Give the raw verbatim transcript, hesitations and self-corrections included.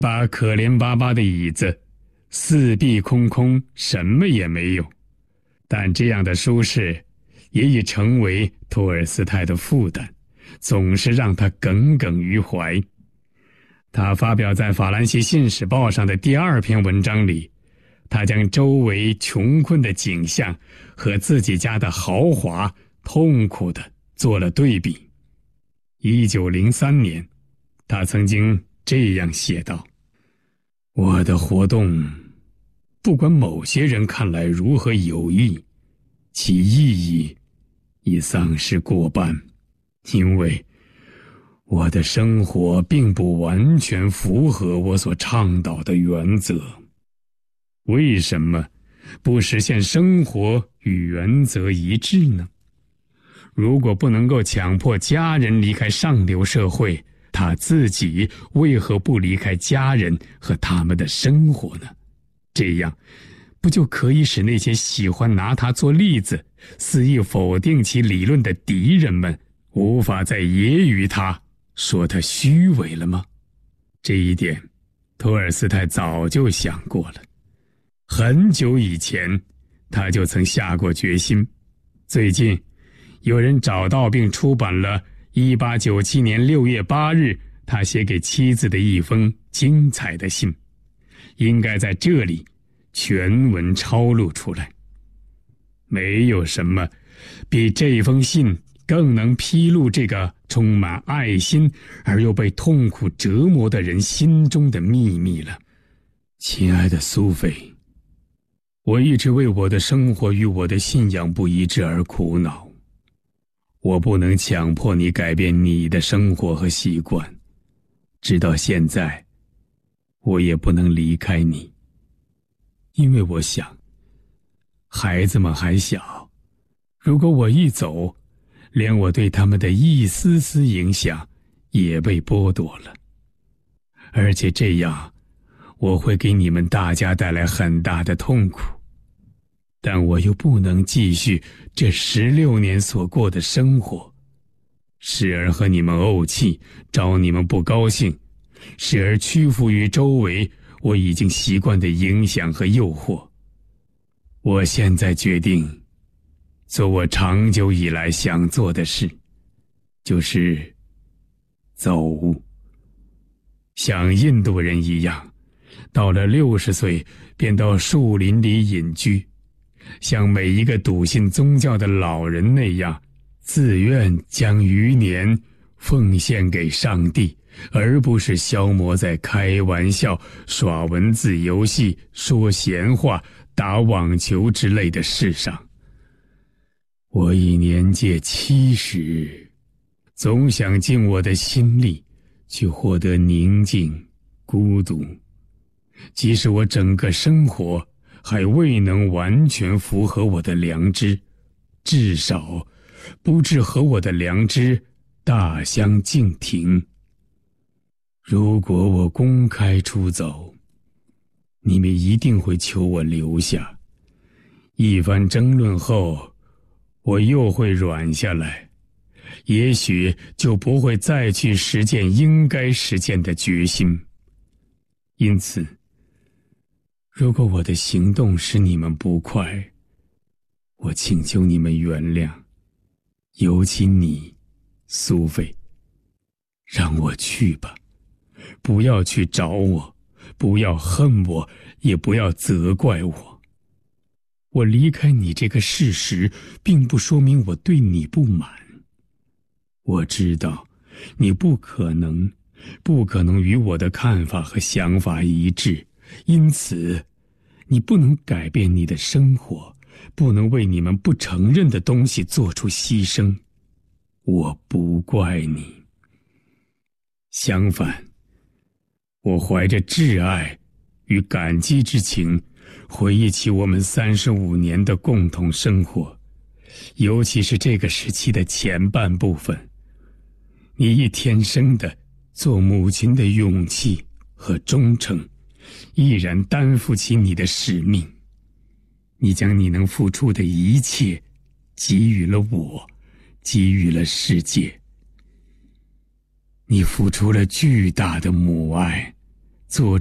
把可怜巴巴的椅子，四壁空空，什么也没有。但这样的舒适也已成为托尔斯泰的负担，总是让他耿耿于怀。他发表在《法兰西信使报》上的第二篇文章里，他将周围穷困的景象和自己家的豪华痛苦地做了对比。一九零三年，他曾经这样写道：我的活动，不管某些人看来如何有益，其意义已丧失过半，因为我的生活并不完全符合我所倡导的原则。为什么不实现生活与原则一致呢？如果不能够强迫家人离开上流社会，他自己为何不离开家人和他们的生活呢？这样不就可以使那些喜欢拿他做例子、肆意否定其理论的敌人们无法再揶揄他，说他虚伪了吗？这一点托尔斯泰早就想过了。很久以前他就曾下过决心。最近有人找到并出版了一八九七年六月八日他写给妻子的一封精彩的信，应该在这里全文抄录出来。没有什么比这封信更能披露这个充满爱心而又被痛苦折磨的人心中的秘密了。亲爱的苏菲，我一直为我的生活与我的信仰不一致而苦恼。我不能强迫你改变你的生活和习惯，直到现在，我也不能离开你。因为我想，孩子们还小，如果我一走，连我对他们的一丝丝影响也被剥夺了。而且这样，我会给你们大家带来很大的痛苦。但我又不能继续这十六年所过的生活，时而和你们怄气，招你们不高兴，时而屈服于周围我已经习惯的影响和诱惑。我现在决定做我长久以来想做的事，就是走，像印度人一样，到了六十岁便到树林里隐居，像每一个笃信宗教的老人那样，自愿将余年奉献给上帝，而不是消磨在开玩笑、耍文字游戏、说闲话、打网球之类的事上。我已年届七十，总想尽我的心力去获得宁静、孤独，即使我整个生活还未能完全符合我的良知，至少不致和我的良知大相径庭。如果我公开出走，你们一定会求我留下。一番争论后，我又会软下来，也许就不会再去实践应该实践的决心。因此，如果我的行动使你们不快，我请求你们原谅，尤其你，苏菲。让我去吧，不要去找我，不要恨我，也不要责怪我。我离开你这个事实，并不说明我对你不满。我知道，你不可能，不可能与我的看法和想法一致，因此，你不能改变你的生活，不能为你们不承认的东西做出牺牲。我不怪你。相反，我怀着挚爱与感激之情，回忆起我们三十五年的共同生活，尤其是这个时期的前半部分。你亦天生的做母亲的勇气和忠诚，毅然担负起你的使命。你将你能付出的一切给予了我，给予了世界。你付出了巨大的母爱， 做